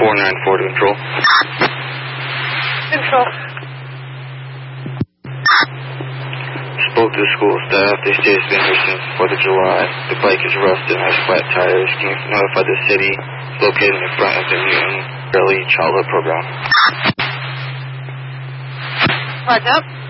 494 to control. Control. Spoke to school staff. They say it's been here since 4th of July. The bike is rusted and has flat tires. Can you notify the city? It's located in front of the Newton Early Childhood Program. What's up?